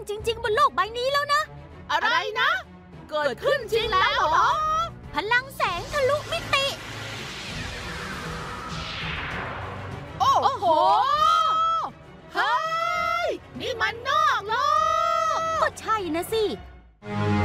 จริงๆบนโลกใบนี้แล้วนะอะไรนะเกิดขึ้นจริงแล้วเหรอพลังแสงทะลุมิติโอ้โหเฮ้ยนี่มันนอกโลกก็ใช่นะสิ